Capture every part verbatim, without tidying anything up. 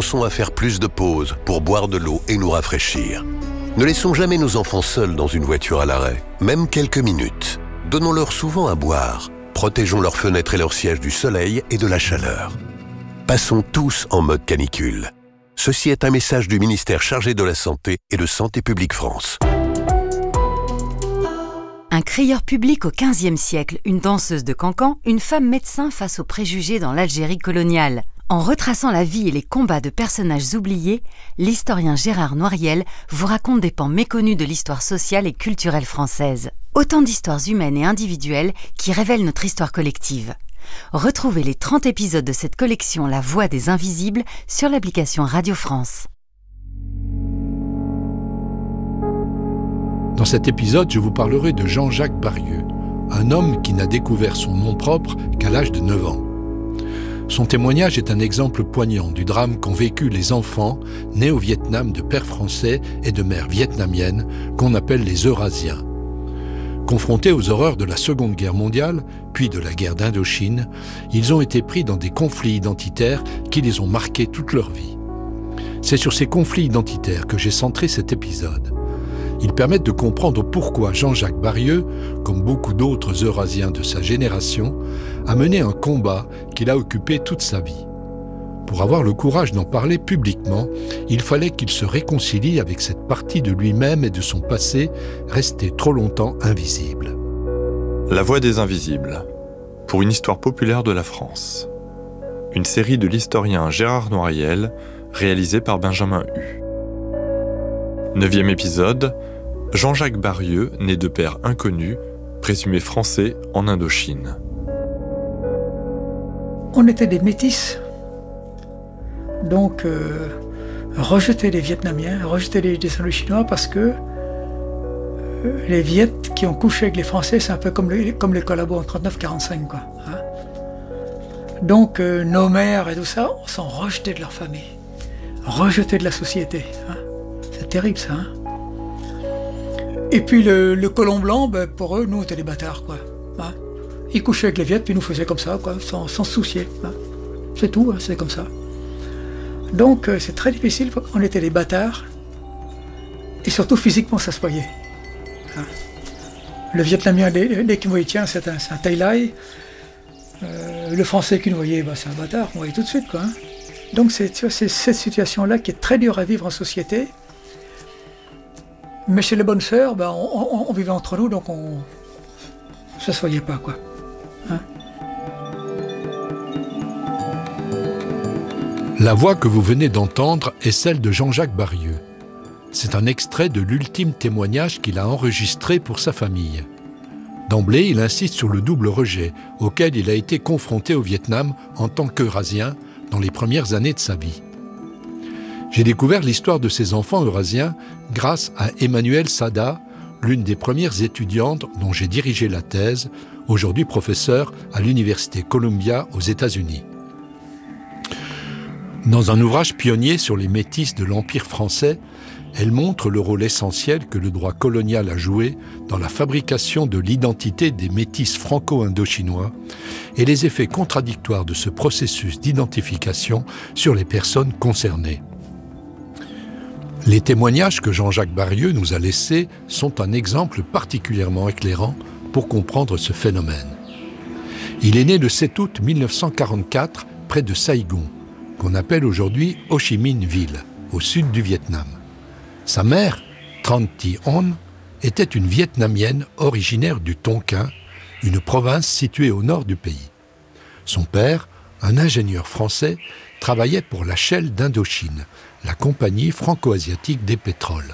renonçons à faire plus de pauses pour boire de l'eau et nous rafraîchir. Ne laissons jamais nos enfants seuls dans une voiture à l'arrêt, même quelques minutes. Donnons-leur souvent à boire. Protégeons leurs fenêtres et leurs sièges du soleil et de la chaleur. Passons tous en mode canicule. Ceci est un message du ministère chargé de la Santé et de Santé publique France. Un crieur public au quinzième siècle, une danseuse de cancan, une femme médecin face aux préjugés dans l'Algérie coloniale. En retraçant la vie et les combats de personnages oubliés, l'historien Gérard Noiriel vous raconte des pans méconnus de l'histoire sociale et culturelle française. Autant d'histoires humaines et individuelles qui révèlent notre histoire collective. Retrouvez les trente épisodes de cette collection La Voix des Invisibles sur l'application Radio France. Dans cet épisode, je vous parlerai de Jean-Jacques Barrieux, un homme qui n'a découvert son nom propre qu'à l'âge de neuf ans. Son témoignage est un exemple poignant du drame qu'ont vécu les enfants nés au Vietnam de pères français et de mères vietnamiennes qu'on appelle les Eurasiens. Confrontés aux horreurs de la Seconde Guerre mondiale, puis de la guerre d'Indochine, ils ont été pris dans des conflits identitaires qui les ont marqués toute leur vie. C'est sur ces conflits identitaires que j'ai centré cet épisode. Ils permettent de comprendre pourquoi Jean-Jacques Barrieux, comme beaucoup d'autres Eurasiens de sa génération, a mené un combat qui l'a occupé toute sa vie. Pour avoir le courage d'en parler publiquement, il fallait qu'il se réconcilie avec cette partie de lui-même et de son passé restée trop longtemps invisible. La Voix des Invisibles, pour une histoire populaire de la France. Une série de l'historien Gérard Noiriel, réalisée par Benjamin Hu. Neuvième épisode, Jean-Jacques Barrieux, né de père inconnu, présumé français en Indochine. On était des métis, donc euh, rejeter les Vietnamiens, rejeter les descendants chinois parce que euh, les Viets qui ont couché avec les Français, c'est un peu comme, le, comme les collabos en trente-neuf quarante-cinq, quoi. Hein. Donc euh, nos mères et tout ça, on s'en rejetait de leur famille, rejetés de la société. Hein. C'est terrible ça. Hein. Et puis le, le colon blanc, ben, pour eux, nous, on était des bâtards, quoi. Hein. Ils couchaient avec les Viettes, puis ils nous faisaient comme ça, quoi, sans, sans se soucier. Hein. C'est tout, hein, c'est comme ça. Donc euh, c'est très difficile, on était des bâtards, et surtout physiquement, ça se voyait. Hein. Le Vietnamien, dès, dès qu'il me voyait, tiens, c'est un, c'est un Thaï Lai. Euh, le Français qui nous voyait, ben, c'est un bâtard, on voyait tout de suite, quoi. Hein. Donc c'est, tu vois, c'est cette situation-là qui est très dure à vivre en société. Mais chez les bonnes sœurs, ben, on, on, on vivait entre nous, donc on, ça se voyait pas, quoi. Hein. La voix que vous venez d'entendre est celle de Jean-Jacques Barrieux. C'est un extrait de l'ultime témoignage qu'il a enregistré pour sa famille. D'emblée, il insiste sur le double rejet auquel il a été confronté au Vietnam en tant qu'Eurasien dans les premières années de sa vie. J'ai découvert l'histoire de ces enfants eurasiens grâce à Emmanuelle Sada, l'une des premières étudiantes dont j'ai dirigé la thèse, aujourd'hui professeure à l'Université Columbia aux États-Unis. Dans un ouvrage pionnier sur les métis de l'Empire français, elle montre le rôle essentiel que le droit colonial a joué dans la fabrication de l'identité des métis franco-indochinois et les effets contradictoires de ce processus d'identification sur les personnes concernées. Les témoignages que Jean-Jacques Barrieux nous a laissés sont un exemple particulièrement éclairant pour comprendre ce phénomène. Il est né le sept août mille neuf cent quarante-quatre près de Saigon, qu'on appelle aujourd'hui Ho Chi Minh Ville, au sud du Vietnam. Sa mère, Tran Thi On, était une Vietnamienne originaire du Tonkin, une province située au nord du pays. Son père, un ingénieur français, travaillait pour la Shell d'Indochine, la compagnie franco-asiatique des pétroles.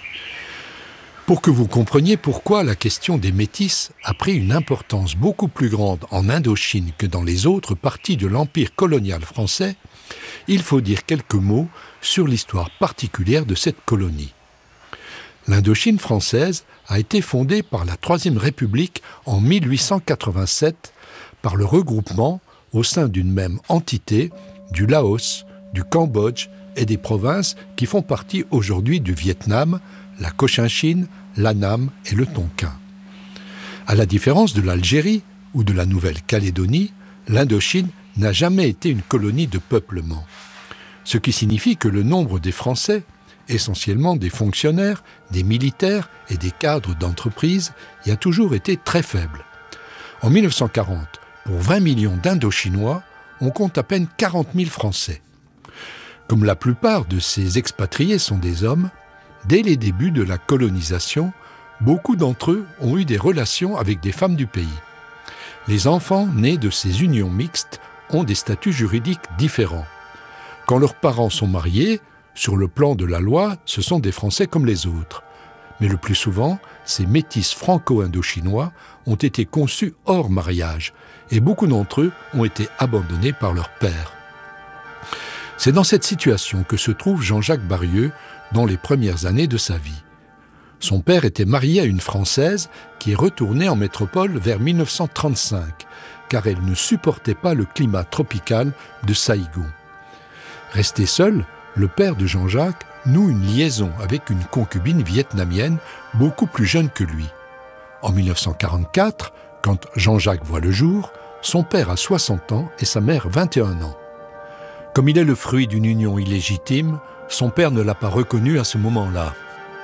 Pour que vous compreniez pourquoi la question des métis a pris une importance beaucoup plus grande en Indochine que dans les autres parties de l'empire colonial français, il faut dire quelques mots sur l'histoire particulière de cette colonie. L'Indochine française a été fondée par la Troisième République en mille huit cent quatre-vingt-sept par le regroupement, au sein d'une même entité, du Laos, du Cambodge et des provinces qui font partie aujourd'hui du Vietnam, la Cochinchine, l'Annam et le Tonkin. À la différence de l'Algérie ou de la Nouvelle-Calédonie, l'Indochine n'a jamais été une colonie de peuplement. ce qui signifie que le nombre des Français, essentiellement des fonctionnaires, des militaires et des cadres d'entreprise, y a toujours été très faible. En mille neuf cent quarante, pour vingt millions d'Indochinois, on compte à peine quarante mille Français. Comme la plupart de ces expatriés sont des hommes, dès les débuts de la colonisation, beaucoup d'entre eux ont eu des relations avec des femmes du pays. Les enfants nés de ces unions mixtes ont des statuts juridiques différents. Quand leurs parents sont mariés, sur le plan de la loi, ce sont des Français comme les autres. Mais le plus souvent, ces métis franco-indochinois ont été conçus hors mariage, et beaucoup d'entre eux ont été abandonnés par leur père. C'est dans cette situation que se trouve Jean-Jacques Barrieux dans les premières années de sa vie. Son père était marié à une Française qui est retournée en métropole vers mille neuf cent trente-cinq, car elle ne supportait pas le climat tropical de Saïgon. Resté seul, le père de Jean-Jacques noue une liaison avec une concubine vietnamienne beaucoup plus jeune que lui. En mille neuf cent quarante-quatre, quand Jean-Jacques voit le jour, son père a soixante ans et sa mère vingt et un ans. Comme il est le fruit d'une union illégitime, son père ne l'a pas reconnu à ce moment-là.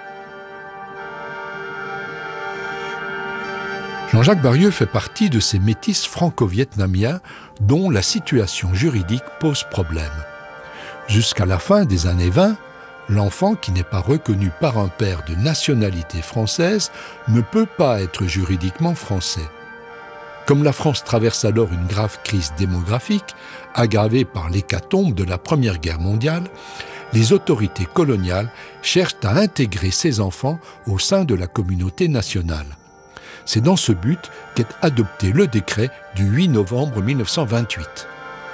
Jean-Jacques Barrieux fait partie de ces métis franco-vietnamiens dont la situation juridique pose problème. Jusqu'à la fin des années vingt, l'enfant qui n'est pas reconnu par un père de nationalité française ne peut pas être juridiquement français. Comme la France traverse alors une grave crise démographique, aggravée par l'hécatombe de la Première Guerre mondiale, les autorités coloniales cherchent à intégrer ces enfants au sein de la communauté nationale. C'est dans ce but qu'est adopté le décret du huit novembre mille neuf cent vingt-huit.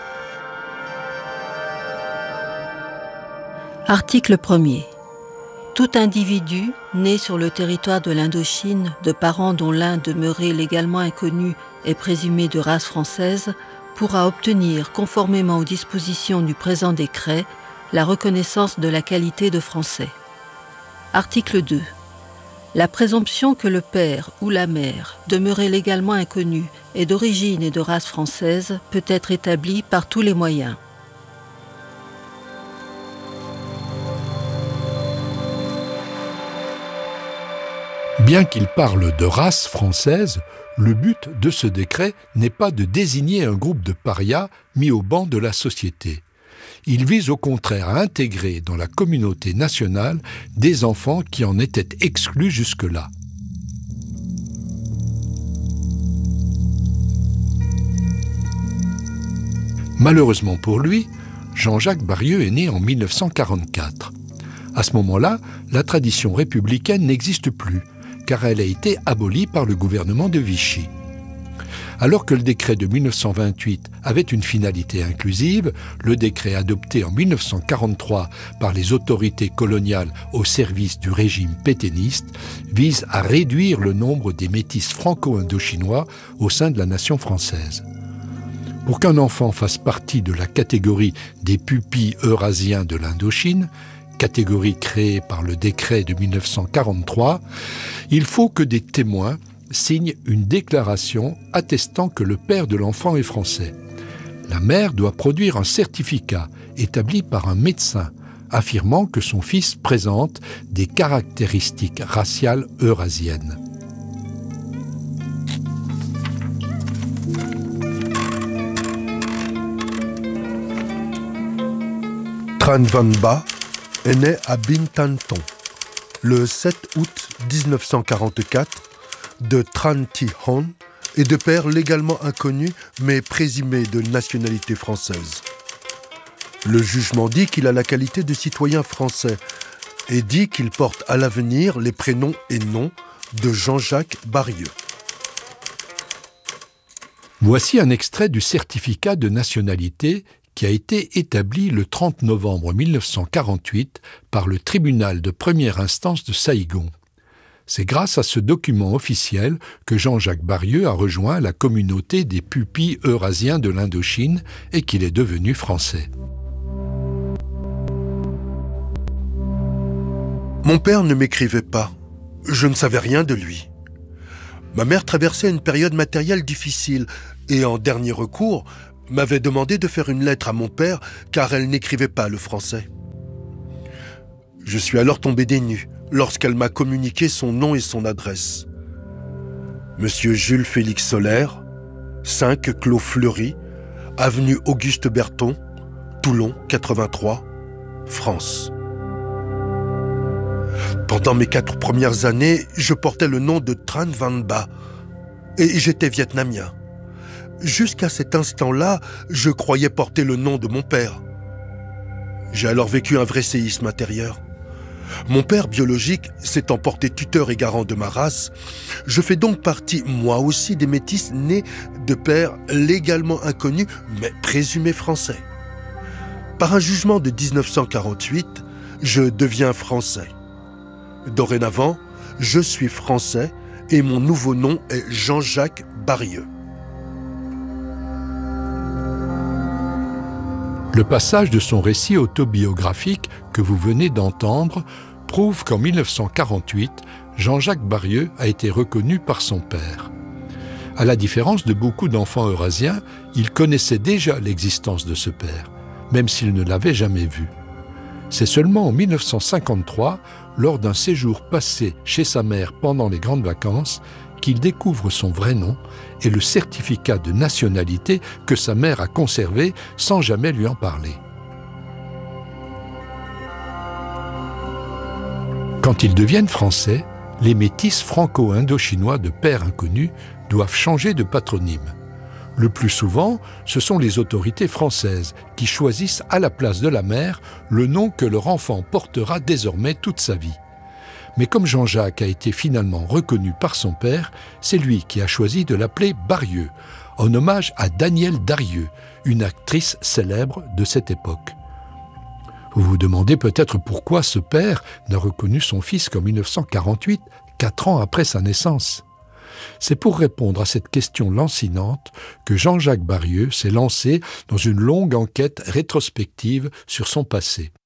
Article premier. Tout individu né sur le territoire de l'Indochine de parents dont l'un demeurait légalement inconnu et présumé de race française pourra obtenir, conformément aux dispositions du présent décret, la reconnaissance de la qualité de Français. Article deux. La présomption que le père ou la mère, demeuré légalement inconnu et d'origine et de race française, peut être établie par tous les moyens. Bien qu'il parle de race française, le but de ce décret n'est pas de désigner un groupe de parias mis au banc de la société. Il vise au contraire à intégrer dans la communauté nationale des enfants qui en étaient exclus jusque-là. Malheureusement pour lui, Jean-Jacques Barrieux est né en mille neuf cent quarante-quatre. À ce moment-là, la tradition républicaine n'existe plus, car elle a été abolie par le gouvernement de Vichy. Alors que le décret de mille neuf cent vingt-huit avait une finalité inclusive, le décret adopté en mille neuf cent quarante-trois par les autorités coloniales au service du régime pétainiste vise à réduire le nombre des métis franco-indochinois au sein de la nation française. Pour qu'un enfant fasse partie de la catégorie des pupilles eurasiens de l'Indochine, catégorie créée par le décret de mille neuf cent quarante-trois, il faut que des témoins signent une déclaration attestant que le père de l'enfant est français. La mère doit produire un certificat établi par un médecin affirmant que son fils présente des caractéristiques raciales eurasiennes. Tran Van Ba est né à Binh Tan Ton le sept août dix-neuf cent quarante-quatre de Tran Thi Hon et de père légalement inconnu mais présumé de nationalité française. Le jugement dit qu'il a la qualité de citoyen français et dit qu'il porte à l'avenir les prénoms et noms de Jean-Jacques Barrieux. Voici un extrait du certificat de nationalité qui a été établi le trente novembre mille neuf cent quarante-huit par le tribunal de première instance de Saïgon. C'est grâce à ce document officiel que Jean-Jacques Barrieux a rejoint la communauté des pupilles eurasiens de l'Indochine et qu'il est devenu français. Mon père ne m'écrivait pas. Je ne savais rien de lui. Ma mère traversait une période matérielle difficile et en dernier recours, m'avait demandé de faire une lettre à mon père car elle n'écrivait pas le français. Je suis alors tombé des nues lorsqu'elle m'a communiqué son nom et son adresse. Monsieur Jules Félix Solaire, cinq Clos Fleury, avenue Auguste Berton, Toulon, quatre-vingt-trois, France. Pendant mes quatre premières années, je portais le nom de Tran Van Ba et j'étais vietnamien. Jusqu'à cet instant-là, je croyais porter le nom de mon père. J'ai alors vécu un vrai séisme intérieur. Mon père biologique s'étant porté tuteur et garant de ma race, je fais donc partie, moi aussi, des métis nés de pères légalement inconnus, mais présumés français. Par un jugement de dix-neuf cent quarante-huit, je deviens français. Dorénavant, je suis français et mon nouveau nom est Jean-Jacques Barrieux. Le passage de son récit autobiographique que vous venez d'entendre prouve qu'en mille neuf cent quarante-huit, Jean-Jacques Barrieux a été reconnu par son père. À la différence de beaucoup d'enfants eurasiens, il connaissait déjà l'existence de ce père, même s'il ne l'avait jamais vu. C'est seulement en mille neuf cent cinquante-trois, lors d'un séjour passé chez sa mère pendant les grandes vacances, qu'il découvre son vrai nom et le certificat de nationalité que sa mère a conservé sans jamais lui en parler. Quand ils deviennent français, les métis franco-indo-chinois de père inconnu doivent changer de patronyme. Le plus souvent, ce sont les autorités françaises qui choisissent à la place de la mère le nom que leur enfant portera désormais toute sa vie. Mais comme Jean-Jacques a été finalement reconnu par son père, c'est lui qui a choisi de l'appeler Barrieux, en hommage à Danielle Darieux, une actrice célèbre de cette époque. Vous vous demandez peut-être pourquoi ce père n'a reconnu son fils qu'en mille neuf cent quarante-huit, quatre ans après sa naissance. C'est pour répondre à cette question lancinante que Jean-Jacques Barrieux s'est lancé dans une longue enquête rétrospective sur son passé.